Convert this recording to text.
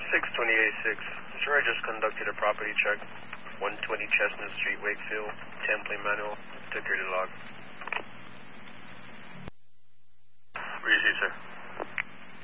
6286. Sure, I just conducted a property check. 120 Chestnut Street, Wakefield. Template manual. Took your log.